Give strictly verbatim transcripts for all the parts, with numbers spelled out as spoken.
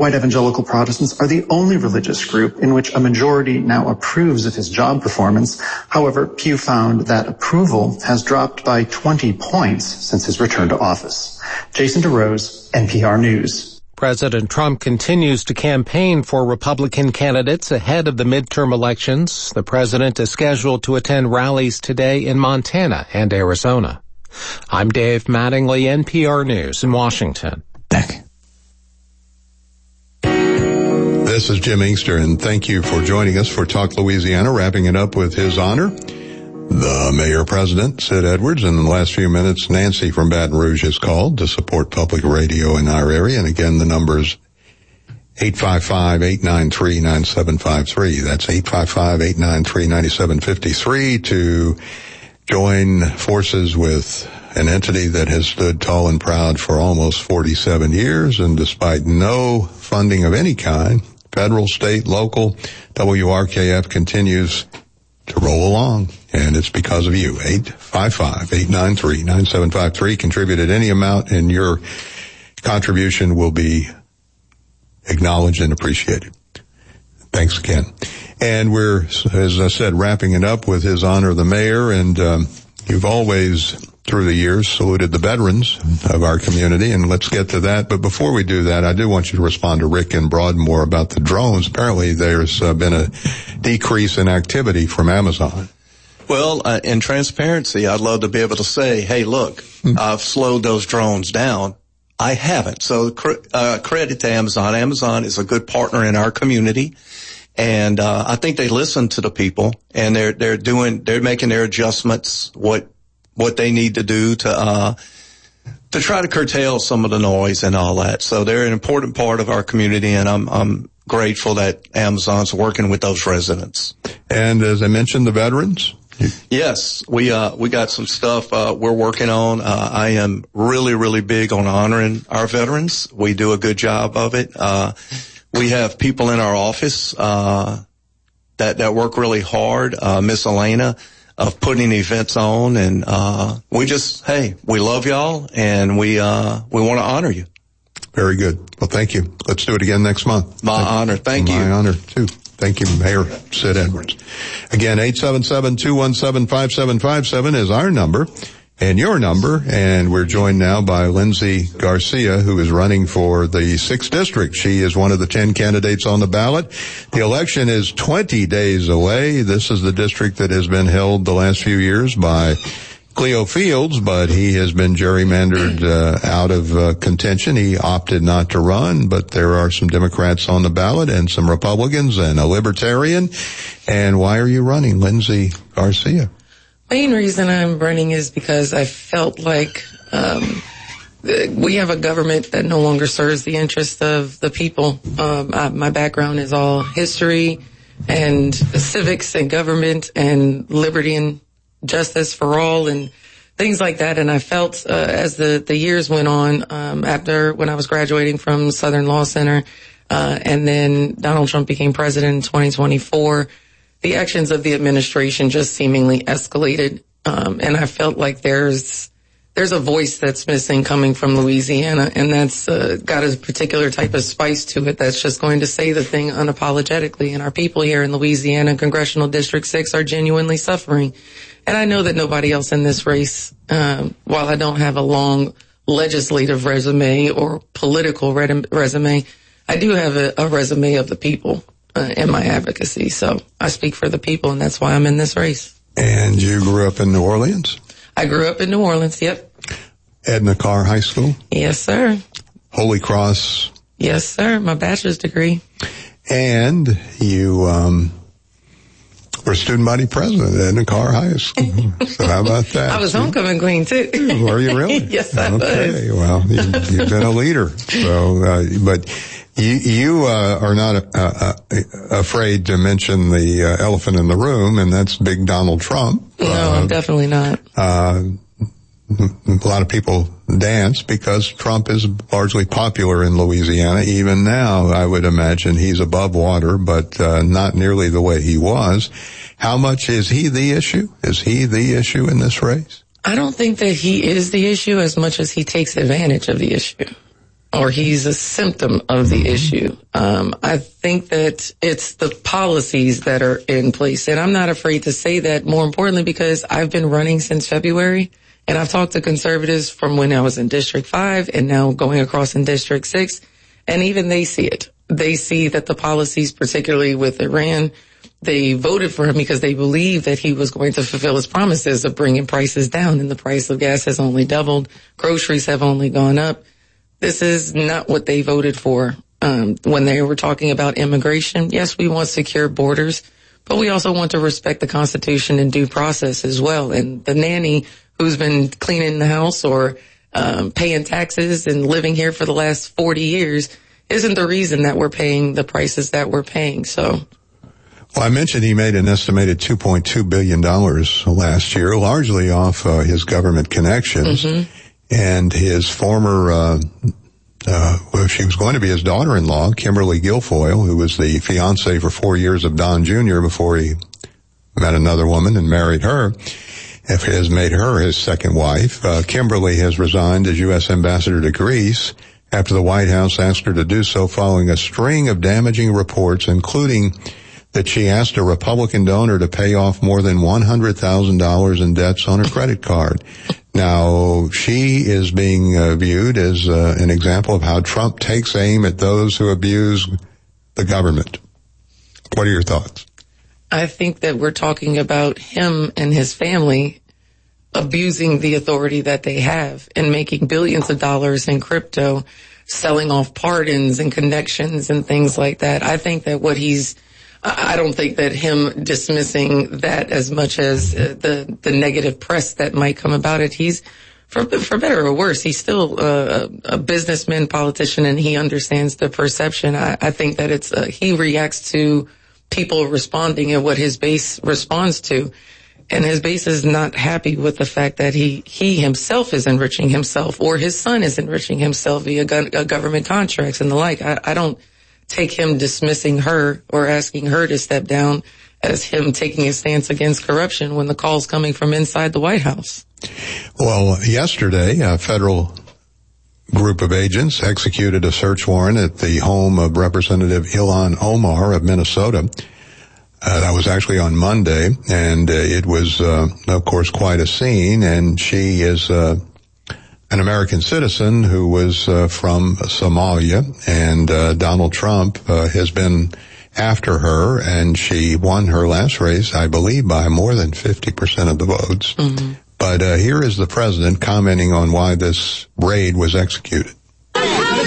White evangelical Protestants are the only religious group in which a majority now approves of his job performance. However, Pew found that approval has dropped by twenty points since his return to office. Jason DeRose, N P R News. President Trump continues to campaign for Republican candidates ahead of the midterm elections. The president is scheduled to attend rallies today in Montana and Arizona. I'm Dave Mattingly, N P R News in Washington. Back. This is Jim Inkster, and thank you for joining us for Talk Louisiana, wrapping it up with His Honor, the Mayor-President, Sid Edwards. In the last few minutes, Nancy from Baton Rouge has called to support public radio in our area. And again, the number is eight five five, eight nine three, nine seven five three. That's eight five five, eight nine three, nine seven five three to join forces with an entity that has stood tall and proud for almost forty-seven years. And despite no funding of any kind, federal, state, local, W R K F continues to roll along, and it's because of you. eight five five, eight nine three, nine seven five three. Contributed any amount, and your contribution will be acknowledged and appreciated. Thanks again. And we're, as I said, wrapping it up with His Honor the Mayor, and um, you've always, through the years, saluted the veterans of our community, and let's get to that. But before we do that, I do want you to respond to Rick in Broadmoor about the drones. Apparently there's uh, been a decrease in activity from Amazon. Well, uh, in transparency, I'd love to be able to say, hey, look, mm-hmm. I've slowed those drones down. I haven't. So uh, credit to Amazon. Amazon is a good partner in our community. And uh, I think they listen to the people, and they're they're doing they're making their adjustments, what what they need to do to uh to try to curtail some of the noise and all that. So they're an important part of our community, and I'm I'm grateful that Amazon's working with those residents. And as I mentioned, the veterans? Yes, we uh we got some stuff uh we're working on. Uh I am really really big on honoring our veterans. We do a good job of it. Uh we have people in our office uh that that work really hard. Uh Miss Elena of putting events on, and uh we just, hey, we love y'all, and we uh we want to honor you. Very good. Well, thank you. Let's do it again next month. My thank, honor. Thank my you. My honor, too. Thank you, Mayor Sid Edwards. Again, eight seven seven, two one seven, five seven five seven is our number and your number. And we're joined now by Lindsay Garcia, who is running for the sixth District. She is one of the ten candidates on the ballot. The election is twenty days away. This is the district that has been held the last few years by Cleo Fields, but he has been gerrymandered uh, out of uh, contention. He opted not to run, but there are some Democrats on the ballot and some Republicans and a Libertarian. And why are you running, Lindsay Garcia? Main reason I'm running is because I felt like um we have a government that no longer serves the interests of the people. Um, I, my background is all history and civics and government and liberty and justice for all and things like that. And I felt uh, as the, the years went on, um, after when I was graduating from Southern Law Center, uh, and then Donald Trump became president in twenty twenty-four, the actions of the administration just seemingly escalated. Um, and I felt like there's there's a voice that's missing coming from Louisiana, and that's uh, got a particular type of spice to it that's just going to say the thing unapologetically. And our people here in Louisiana, Congressional District six, are genuinely suffering. And I know that nobody else in this race, um, while I don't have a long legislative resume or political re- resume, I do have a, a resume of the people uh, in my advocacy. So I speak for the people, and that's why I'm in this race. And you grew up in New Orleans? I grew up in New Orleans, yep. Edna Carr High School? Yes, sir. Holy Cross? Yes, sir. My bachelor's degree. And you um were student body president at Edna Carr High School. So how about that? I was homecoming queen, too. Were you really? Yes, I okay. was. Well, you, you've been a leader. So, uh, but you, you uh, are not uh, uh, afraid to mention the uh, elephant in the room, and that's big Donald Trump. No, uh, I'm definitely not. Uh, a lot of people dance because Trump is largely popular in Louisiana. Even now, I would imagine he's above water, but uh, not nearly the way he was. How much is he the issue? Is he the issue in this race? I don't think that he is the issue as much as he takes advantage of the issue. or he's a symptom of the issue. Um, I think that it's the policies that are in place. And I'm not afraid to say that, more importantly, because I've been running since February, and I've talked to conservatives from when I was in District five and now going across in District six, and even they see it. They see that the policies, particularly with Iran, they voted for him because they believed that he was going to fulfill his promises of bringing prices down, and the price of gas has only doubled. Groceries have only gone up. This is not what they voted for. Um, when they were talking about immigration, yes, we want secure borders, but we also want to respect the Constitution and due process as well. And the nanny who's been cleaning the house or um, paying taxes and living here for the last forty years isn't the reason that we're paying the prices that we're paying. So, well, I mentioned he made an estimated two point two billion dollars last year, largely off uh, his government connections. Mm-hmm. And his former, uh, uh, well, she was going to be his daughter-in-law, Kimberly Guilfoyle, who was the fiancée for four years of Don Junior before he met another woman and married her, has made her his second wife. Uh, Kimberly has resigned as U S ambassador to Greece after the White House asked her to do so following a string of damaging reports, including that she asked a Republican donor to pay off more than one hundred thousand dollars in debts on her credit card. Now, she is being uh, viewed as uh, an example of how Trump takes aim at those who abuse the government. What are your thoughts? I think that we're talking about him and his family abusing the authority that they have and making billions of dollars in crypto, selling off pardons and connections and things like that. I think that what he's I don't think that him dismissing that as much as uh, the the negative press that might come about it. He's, for for better or worse, he's still uh, a businessman, politician, and he understands the perception. I, I think that it's uh, he reacts to people responding and what his base responds to, and his base is not happy with the fact that he he himself is enriching himself or his son is enriching himself via go- government contracts and the like. I, I don't take him dismissing her or asking her to step down as him taking a stance against corruption when the call's coming from inside the White House. Well, yesterday, a federal group of agents executed a search warrant at the home of Representative Ilhan Omar of Minnesota. Uh, that was actually on Monday, and uh, it was, uh, of course, quite a scene, and she is uh an American citizen who was uh, from Somalia, and uh, Donald Trump uh, has been after her, and she won her last race, I believe, by more than fifty percent of the votes. Mm-hmm. But uh, here is the president commenting on why this raid was executed. Well,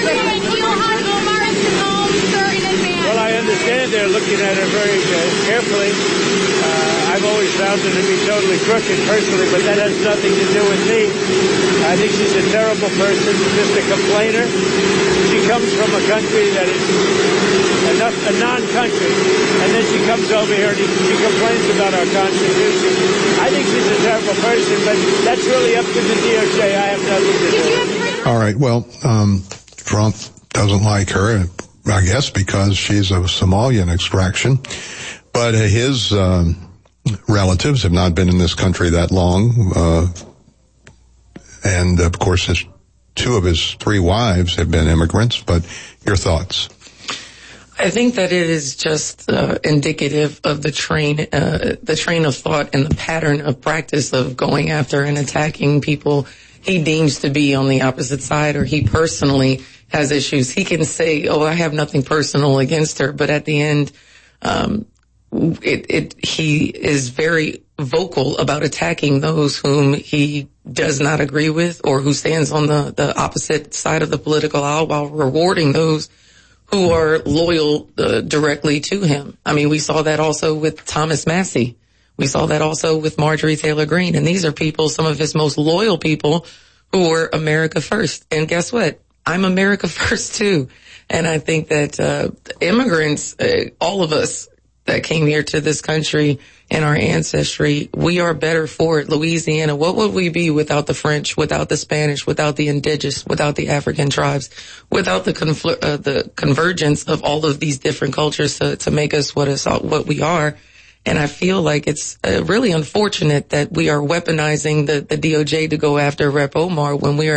I understand they're looking at her very uh, carefully. Uh, I've always found her to be totally crooked personally, but that has nothing to do with me. I think she's a terrible person, just a complainer. She comes from a country that is enough, a non-country, and then she comes over here and she complains about our Constitution. I think she's a terrible person, but that's really up to the D O J. I have nothing to do with it. All right, well, um, Trump doesn't like her, I guess, because she's of Somalian extraction. But uh, his um, relatives have not been in this country that long. Uh, and, of course, his, two of his three wives have been immigrants. But your thoughts? I think that it is just uh, indicative of the train, uh, the train of thought and the pattern of practice of going after and attacking people he deems to be on the opposite side, or he personally has issues. He can say, oh, I have nothing personal against her, but at the end, um, it, it, he is very vocal about attacking those whom he does not agree with or who stands on the, the opposite side of the political aisle, while rewarding those who are loyal uh, directly to him. I mean, we saw that also with Thomas Massie. We saw that also with Marjorie Taylor Greene. And these are people, some of his most loyal people, who were America first. And guess what? I'm America first too. And I think that uh immigrants, uh, all of us that came here to this country and our ancestry, we are better for it. Louisiana, what would we be without the French, without the Spanish, without the indigenous, without the African tribes, without the confl- uh, the convergence of all of these different cultures to, to make us what us what we are? And I feel like it's uh, really unfortunate that we are weaponizing the, the D O J to go after Rep Omar when we are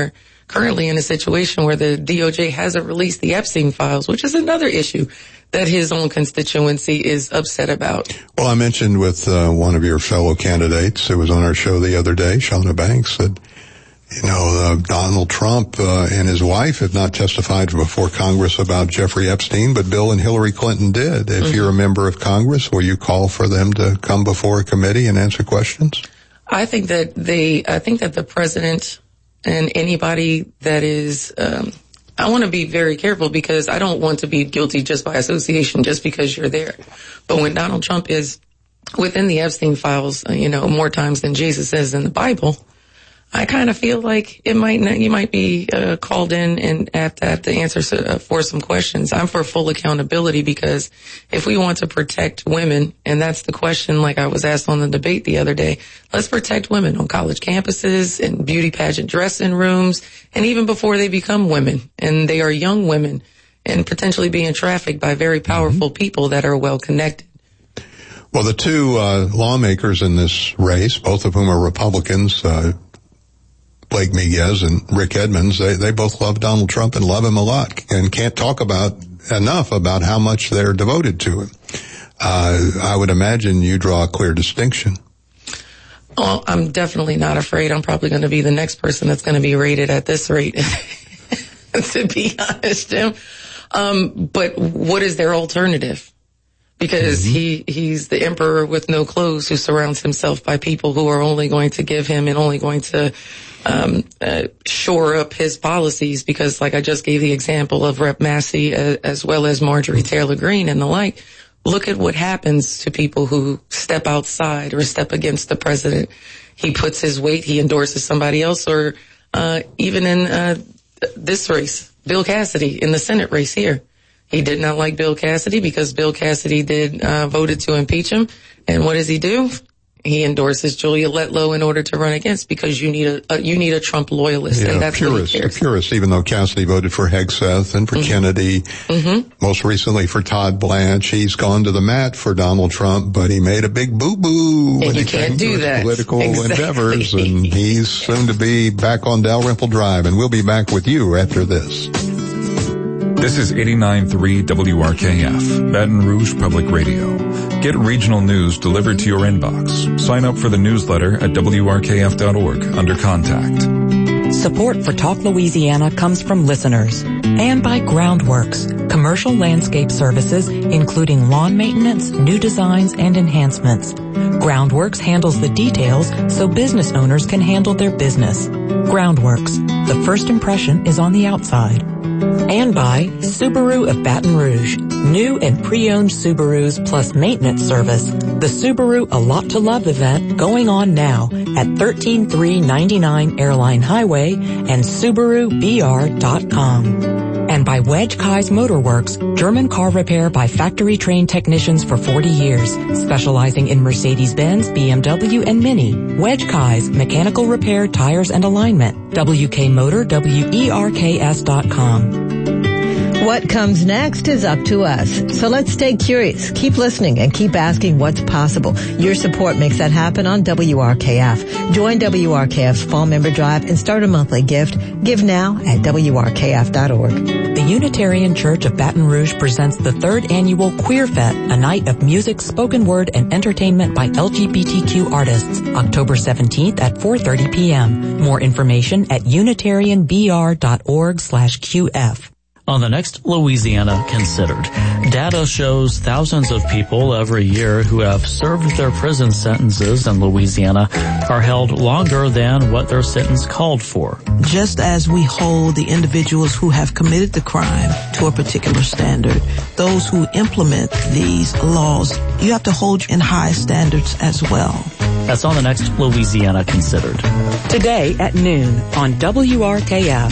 currently in a situation where the D O J hasn't released the Epstein files, which is another issue that his own constituency is upset about. Well, I mentioned with uh, one of your fellow candidates who was on our show the other day, Shauna Banks, that You know, uh, Donald Trump uh, and his wife have not testified before Congress about Jeffrey Epstein, but Bill and Hillary Clinton did. If mm-hmm. you're a member of Congress, will you call for them to come before a committee and answer questions? I think that they, I think that the president and anybody that is, um, I want to be very careful because I don't want to be guilty just by association just because you're there. But when Donald Trump is within the Epstein files, you know, more times than Jesus says in the Bible, I kind of feel like it might not, you might be uh, called in and have to, have to answer uh, for some questions. I'm for full accountability because if we want to protect women, and that's the question like I was asked on the debate the other day, let's protect women on college campuses and beauty pageant dressing rooms and even before they become women and they are young women and potentially being trafficked by very powerful mm-hmm. people that are well connected. Well, the two uh, lawmakers in this race, both of whom are Republicans, uh, Blake Miguez and Rick Edmonds, they, they both love Donald Trump and love him a lot and can't talk about enough about how much they're devoted to him. Uh, I would imagine you draw a clear distinction. Oh, I'm definitely not afraid. I'm probably going to be the next person that's going to be rated at this rate, to be honest, Jim. Um, but what is their alternative? Because mm-hmm. he, he's the emperor with no clothes who surrounds himself by people who are only going to give him and only going to um, uh, shore up his policies. Because like I just gave the example of Rep Massey uh, as well as Marjorie Taylor Greene and the like, look at what happens to people who step outside or step against the president. He puts his weight, he endorses somebody else, or uh, even in uh, this race, Bill Cassidy in the Senate race here. He did not like Bill Cassidy because Bill Cassidy did uh, voted to impeach him. And what does he do? He endorses Julia Letlow in order to run against because you need a, a you need a Trump loyalist. Yeah, and that's purist, what he cares. A purist, even though Cassidy voted for Hegseth and for mm-hmm. Kennedy, mm-hmm. most recently for Todd Blanche. He's gone to the mat for Donald Trump, but he made a big boo-boo when you he can't came do to that. his political exactly. endeavors. And he's soon to be back on Dalrymple Drive. And we'll be back with you after this. This is eighty-nine point three W R K F, Baton Rouge Public Radio. Get regional news delivered to your inbox. Sign up for the newsletter at W R K F dot org under Contact. Support for Talk Louisiana comes from listeners and by Groundworks, commercial landscape services including lawn maintenance, new designs, and enhancements. Groundworks handles the details so business owners can handle their business. Groundworks, the first impression is on the outside. And by Subaru of Baton Rouge, new and pre-owned Subarus plus maintenance service. The Subaru A Lot to Love event going on now at thirteen three ninety-nine Airline Highway and Subaru B R dot com. And by Wedge Kai's Motorworks, German car repair by factory-trained technicians for forty years, specializing in Mercedes-Benz, B M W, and Mini. Wedge Kai's mechanical repair, tires, and alignment. W K Motor, W E R K S dot com. What comes next is up to us. So let's stay curious, keep listening, and keep asking what's possible. Your support makes that happen on W R K F. Join W R K F's Fall Member Drive and start a monthly gift. Give now at W R K F dot org. The Unitarian Church of Baton Rouge presents the third annual Queer Fest, a night of music, spoken word, and entertainment by L G B T Q artists, October seventeenth at four thirty p.m. More information at unitarian b r dot org slash q f. On the next Louisiana Considered, data shows thousands of people every year who have served their prison sentences in Louisiana are held longer than what their sentence called for. Just as we hold the individuals who have committed the crime to a particular standard, those who implement these laws, you have to hold in high standards as well. That's on the next Louisiana Considered. Today at noon on W R K F.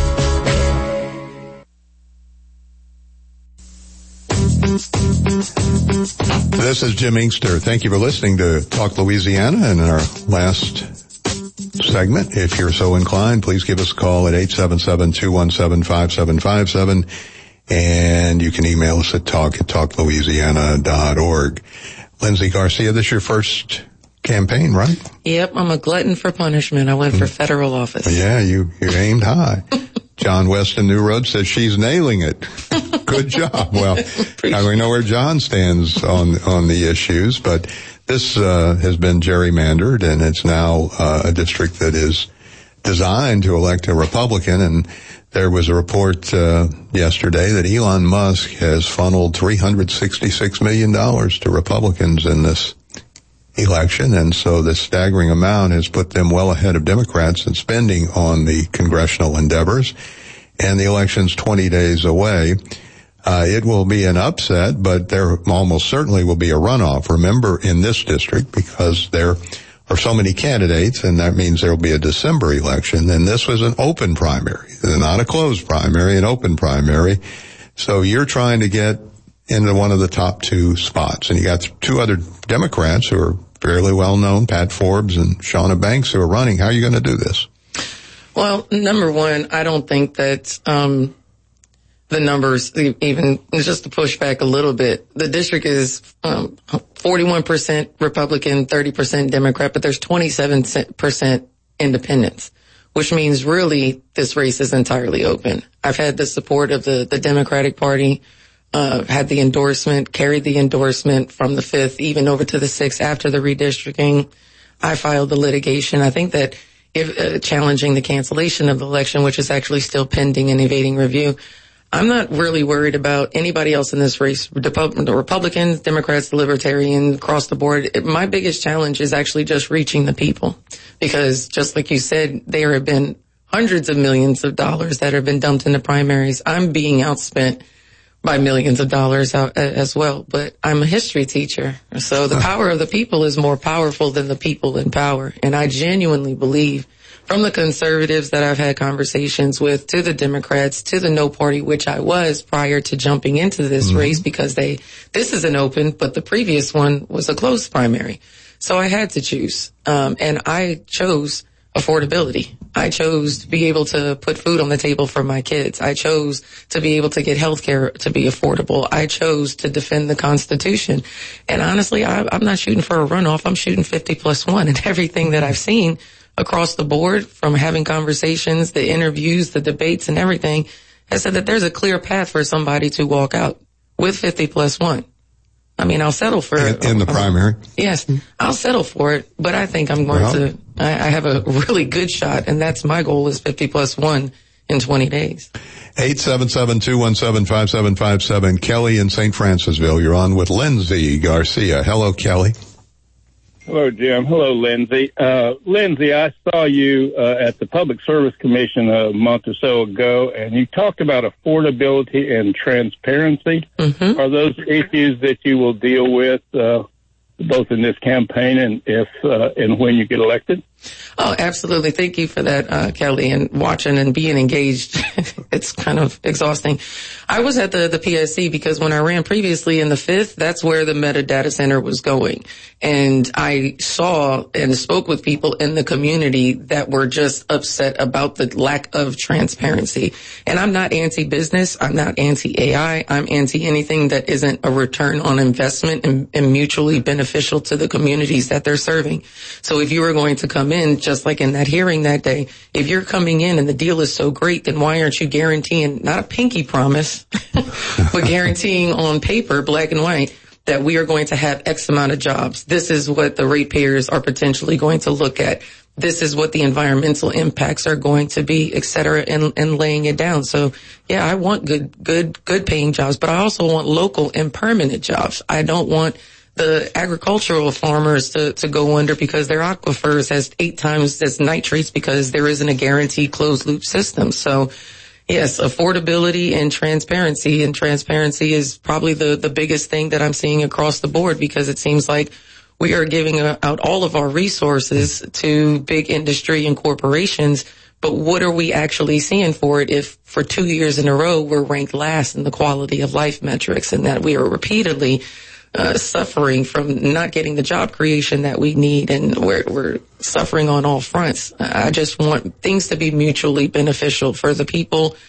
This is Jim Inkster. Thank you for listening to Talk Louisiana. And in our last segment, if you're so inclined, please give us a call at eight seven seven, two one seven, five seven five seven. And you can email us at talk at talk louisiana dot org. Lindsay Garcia, this is your first campaign, right? Yep, I'm a glutton for punishment. I went mm. for federal office. Yeah, you, you aimed high. John Weston New Road says she's nailing it. Good job. Well, now we know where John stands on, on the issues, but this, uh, has been gerrymandered, and it's now, uh, a district that is designed to elect a Republican. And there was a report, uh, yesterday that Elon Musk has funneled three hundred sixty-six million dollars to Republicans in this election, and so this staggering amount has put them well ahead of Democrats in spending on the congressional endeavors, and the election's twenty days away. Uh, it will be an upset, but there almost certainly will be a runoff. Remember, in this district, because there are so many candidates, and that means there will be a December election, and this was an open primary, not a closed primary, an open primary. So you're trying to get into one of the top two spots, and you got two other Democrats who are fairly well known, Pat Forbes and Shauna Banks, who are running. How are you going to do this? Well, number one, I don't think that um the numbers, even just to push back a little bit, the district is um forty-one percent Republican, thirty percent Democrat, but there's twenty-seven percent independents, which means really this race is entirely open. I've had the support of the, the Democratic Party. Uh, had the endorsement, carried the endorsement from the fifth, even over to the sixth after the redistricting. I filed the litigation. I think that if uh, challenging the cancellation of the election, which is actually still pending and evading review, I'm not really worried about anybody else in this race, the Republicans, Democrats, the Libertarians, across the board. It, my biggest challenge is actually just reaching the people, because just like you said, there have been hundreds of millions of dollars that have been dumped into primaries. I'm being outspent by millions of dollars out as well. But I'm a history teacher. So the power of the people is more powerful than the people in power. And I genuinely believe, from the conservatives that I've had conversations with, to the Democrats, to the no party, which I was prior to jumping into this mm-hmm. race, because they, this is an open, but the previous one was a closed primary. So I had to choose. Um, and I chose affordability. I chose to be able to put food on the table for my kids. I chose to be able to get health care to be affordable. I chose to defend the Constitution. And honestly, I, I'm not shooting for a runoff. I'm shooting fifty plus one. And everything that I've seen across the board, from having conversations, the interviews, the debates, and everything, has said that there's a clear path for somebody to walk out with fifty plus one. I mean, I'll settle for it. In, in the primary? Yes, I'll settle for it, but I think I'm going well, to, I, I have a really good shot, and that's my goal, is fifty plus one in twenty days. eight seven seven, two one seven, five seven five seven. Kelly in Saint Francisville. You're on with Lindsay Garcia. Hello, Kelly. Hello, Jim. Hello, Lindsay. Uh, Lindsay, I saw you uh, at the Public Service Commission a month or so ago, and you talked about affordability and transparency. Mm-hmm. Are those issues that you will deal with uh, both in this campaign and if uh, and when you get elected? Oh, absolutely. Thank you for that, uh, Kelly, and watching and being engaged. It's kind of exhausting. I was at the, the P S C because when I ran previously in the fifth, that's where the Meta Data Center was going. And I saw and spoke with people in the community that were just upset about the lack of transparency. And I'm not anti-business. I'm not anti-A I. I'm anti anything that isn't a return on investment and, and mutually beneficial to the communities that they're serving. So if you were going to come in, just like in that hearing that day, if you're coming in and the deal is so great, then why aren't you guaranteeing, not a pinky promise, but guaranteeing on paper, black and white, that we are going to have X amount of jobs. This is what the ratepayers are potentially going to look at. This is what the environmental impacts are going to be, et cetera, and, and laying it down. So, yeah, I want good, good, good paying jobs, but I also want local and permanent jobs. I don't want the agricultural farmers to, to go under because their aquifers has eight times as nitrates because there isn't a guaranteed closed loop system. So, yes, affordability and transparency, and transparency is probably the, the biggest thing that I'm seeing across the board, because it seems like we are giving out all of our resources to big industry and corporations, but what are we actually seeing for it if for two years in a row we're ranked last in the quality of life metrics, and that we are repeatedly Uh, suffering from not getting the job creation that we need, and we're, we're suffering on all fronts. I just want things to be mutually beneficial for the people,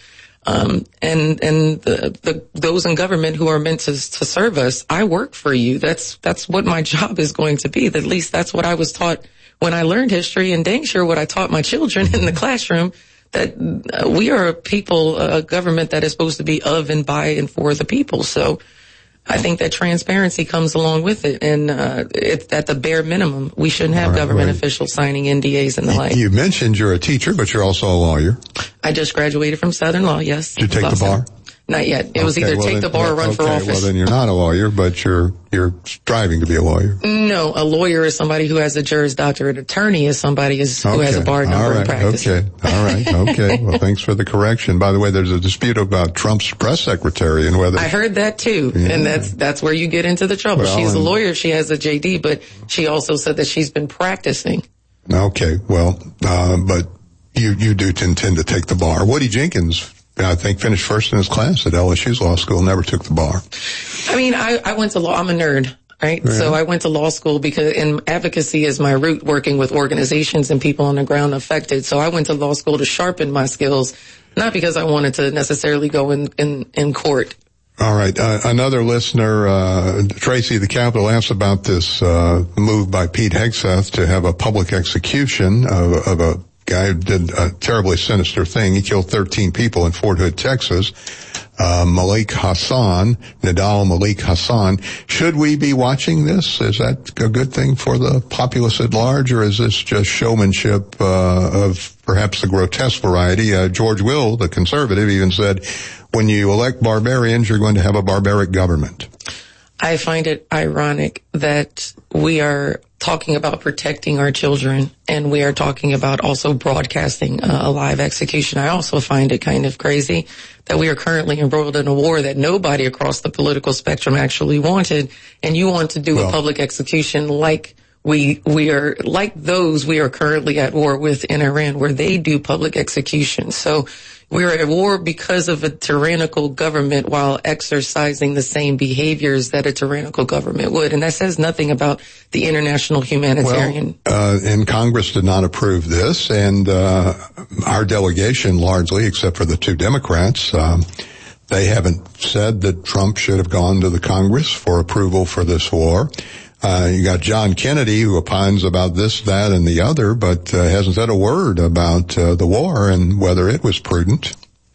Um, and, and the, the, those in government who are meant to, to serve us, I work for you. That's, that's what my job is going to be. At least that's what I was taught when I learned history, and dang sure what I taught my children in the classroom, that uh, we are a people, a government that is supposed to be of and by and for the people. So I think that transparency comes along with it, and uh, it, at the bare minimum, we shouldn't have right, government right. officials signing N D As and the like. You mentioned you're a teacher, but you're also a lawyer. I just graduated from Southern Law, yes. Did you take the bar? Not yet. It okay, was either well take then, the bar or run okay, for office. Well, then you're not a lawyer, but you're you're striving to be a lawyer. No, a lawyer is somebody who has a Juris Doctor. An attorney is somebody is, who okay. has a bar number All right. and practice. Okay, all right, okay. Well, thanks for the correction. By the way, there's a dispute about Trump's press secretary and whether... I heard that too, yeah. and that's that's where you get into the trouble. Well, she's and, a lawyer, she has a J D, but she also said that she's been practicing. Okay, well, uh, but you, you do intend to take the bar. Woody Jenkins, I think, finished first in his class at L S U's law school, never took the bar. I mean, I, I went to law, I'm a nerd, right? Yeah. So I went to law school because, and advocacy is my root, working with organizations and people on the ground affected. So I went to law school to sharpen my skills, not because I wanted to necessarily go in, in, in court. All right. Uh, another listener, uh, Tracy the Capital, asked about this, uh, move by Pete Hegseth to have a public execution of, of a guy who did a terribly sinister thing. He killed thirteen people in Fort Hood, Texas. Uh, Malik Hassan, Nidal Malik Hassan. Should we be watching this? Is that a good thing for the populace at large, or is this just showmanship uh, of perhaps the grotesque variety? Uh, George Will, the conservative, even said, when you elect barbarians, you're going to have a barbaric government. I find it ironic that we are talking about protecting our children, and we are talking about also broadcasting uh, a live execution. I also find it kind of crazy that we are currently embroiled in a war that nobody across the political spectrum actually wanted, and you want to do well, a public execution like we we are like those we are currently at war with in Iran, where they do public executions. So we're at war because of a tyrannical government while exercising the same behaviors that a tyrannical government would. And that says nothing about the international humanitarian. Well, uh, and Congress did not approve this, and uh, our delegation largely, except for the two Democrats, um, they haven't said that Trump should have gone to the Congress for approval for this war. Uh, you got John Kennedy, who opines about this, that, and the other, but uh, hasn't said a word about uh, the war and whether it was prudent.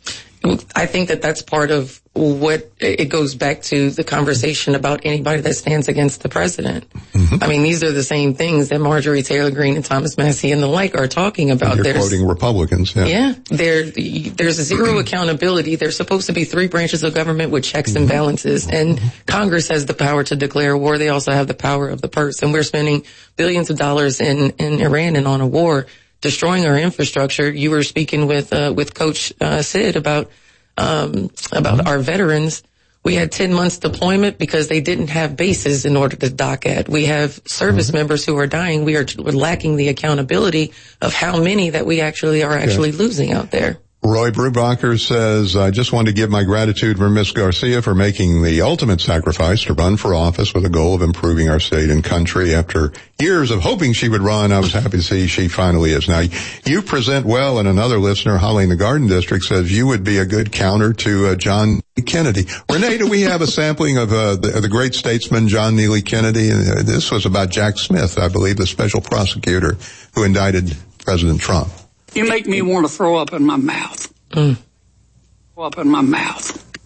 I think that that's part of what it goes back to the conversation about anybody that stands against the president. Mm-hmm. I mean, these are the same things that Marjorie Taylor Greene and Thomas Massie and the like are talking about. And you're there's, quoting Republicans, yeah. Yeah, there, there's zero accountability. There's supposed to be three branches of government with checks and balances, and Congress has the power to declare war. They also have the power of the purse, and we're spending billions of dollars in, in Iran and on a war, destroying our infrastructure. You were speaking with, uh, with Coach, uh, Sid about Um, about our veterans. We had ten months deployment because they didn't have bases in order to dock at. We have service mm-hmm. members who are dying. We are we're lacking the accountability of how many that we actually are actually okay. losing out there. Roy Brubacher says, I just want to give my gratitude for Miss Garcia for making the ultimate sacrifice to run for office with the goal of improving our state and country. After years of hoping she would run, I was happy to see she finally is. Now, you present well, and another listener, Holly in the Garden District, says you would be a good counter to uh, John Kennedy. Renee, do we have a sampling of uh, the, the great statesman John Neely Kennedy? Uh, this was about Jack Smith, I believe, the special prosecutor who indicted President Trump. You make me want to throw up in my mouth. Mm. Throw up in my mouth.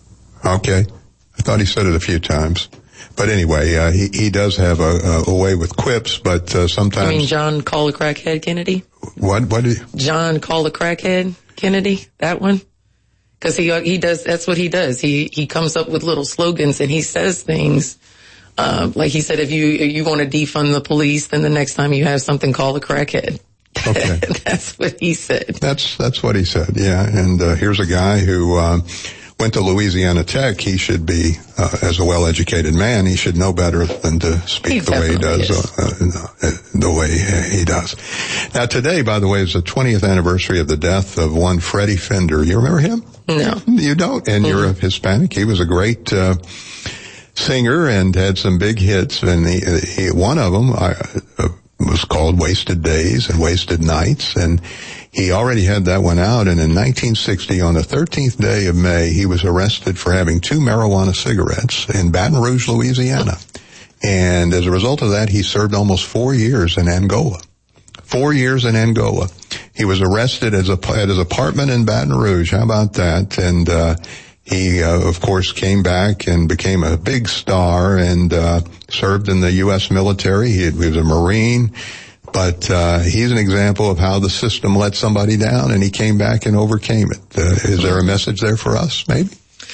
Okay. I thought he said it a few times. But anyway, uh, he, he does have a, a way with quips, but uh, sometimes... You mean John Call a Crackhead Kennedy? What? What did he... John Call a Crackhead Kennedy? That one? Because he he does, that's what he does. He he comes up with little slogans and he says things. Uh, like he said, if you, if you want to defund the police, then the next time you have something, call a crackhead. Okay. That's what he said. That's, that's what he said, yeah. And, uh, here's a guy who, uh, went to Louisiana Tech. He should be, uh, as a well-educated man, he should know better than to speak he the way he does, uh, uh, the way he does. Now today, by the way, is the twentieth anniversary of the death of one Freddie Fender. You remember him? No. You don't? And mm-hmm. you're a Hispanic. He was a great, uh, singer and had some big hits. And he, he one of them, I, uh, was called Wasted Days and Wasted Nights, and he already had that one out. And in nineteen sixty, on the thirteenth day of May, he was arrested for having two marijuana cigarettes in Baton Rouge, Louisiana. And as a result of that, he served almost four years in Angola. Four years in Angola. He was arrested as a, at his apartment in Baton Rouge. How about that? And uh he, uh, of course, came back and became a big star and uh served in the U S military. He, he was a Marine. But uh he's an example of how the system let somebody down, and he came back and overcame it. Uh, is there a message there for us, maybe?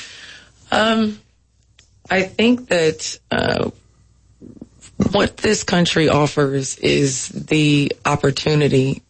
Um, I think that uh what this country offers is the opportunity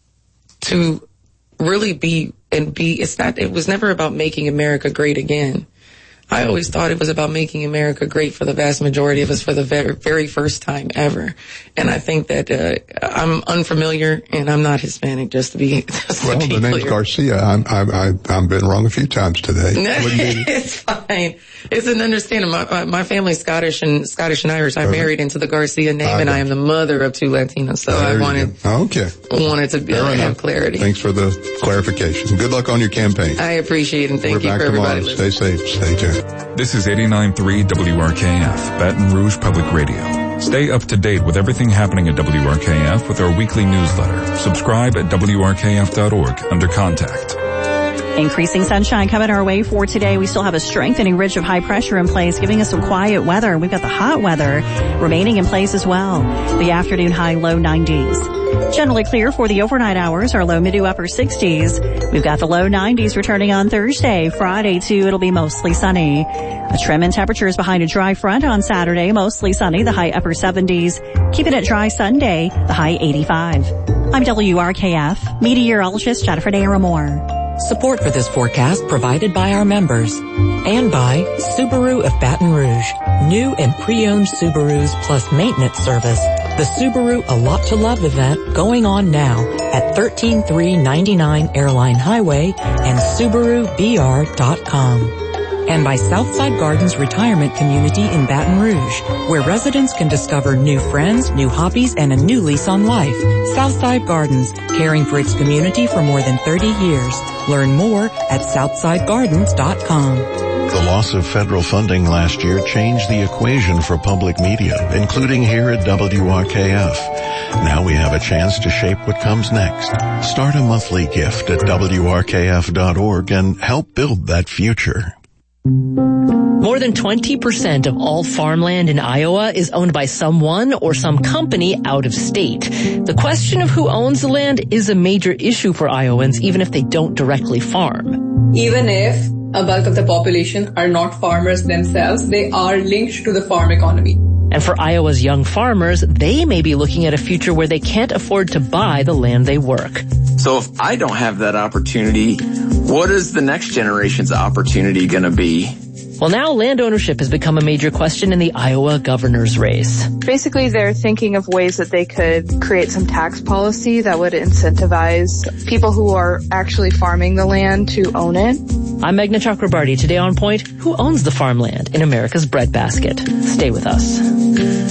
to really be and be. It's not. It was never about making America great again. I always thought it was about making America great for the vast majority of us for the very, very first time ever. And I think that uh, I'm unfamiliar and I'm not Hispanic, just to be just Well, to be the name's clear. Garcia. I'm, I'm, I've, I've been wrong a few times today. It's fine. It's an understanding. My, my, my family's Scottish and Scottish and Irish. I married into the Garcia name, and I am the mother of two Latinos. So There I you wanted go. Okay. wanted to be, Fair have enough. clarity. Thanks for the clarification. Good luck on your campaign. I appreciate it, and thank We're you back for everybody tomorrow. listening. Stay safe. Stay tuned. This is eighty-nine point three W R K F, Baton Rouge Public Radio. Stay up to date with everything happening at W R K F with our weekly newsletter. Subscribe at W R K F dot org under Contact. Increasing sunshine coming our way for today. We still have a strengthening ridge of high pressure in place, giving us some quiet weather. We've got the hot weather remaining in place as well. The afternoon high low nineties. Generally clear for the overnight hours, our low mid to upper sixties. We've got the low nineties returning on Thursday. Friday, too, it'll be mostly sunny. A trim in temperatures behind a dry front on Saturday, mostly sunny, the high upper seventies. Keeping it dry Sunday, the high eighty-five. I'm W R K F meteorologist Jennifer Daramore. Support for this forecast provided by our members and by Subaru of Baton Rouge. New and pre-owned Subarus plus maintenance service. The Subaru A Lot to Love event going on now at thirteen three ninety-nine Airline Highway and Subaru B R dot com. And by Southside Gardens Retirement Community in Baton Rouge, where residents can discover new friends, new hobbies, and a new lease on life. Southside Gardens, caring for its community for more than thirty years. Learn more at southside gardens dot com. The loss of federal funding last year changed the equation for public media, including here at W R K F. Now we have a chance to shape what comes next. Start a monthly gift at W R K F dot org and help build that future. More than twenty percent of all farmland in Iowa is owned by someone or some company out of state. The question of who owns the land is a major issue for Iowans, even if they don't directly farm. Even if a bulk of the population are not farmers themselves, they are linked to the farm economy. And for Iowa's young farmers, they may be looking at a future where they can't afford to buy the land they work. So if I don't have that opportunity, what is the next generation's opportunity going to be? Well, now land ownership has become a major question in the Iowa governor's race. Basically, they're thinking of ways that they could create some tax policy that would incentivize people who are actually farming the land to own it. I'm Meghna Chakrabarty. Today on Point, who owns the farmland in America's breadbasket? Stay with us.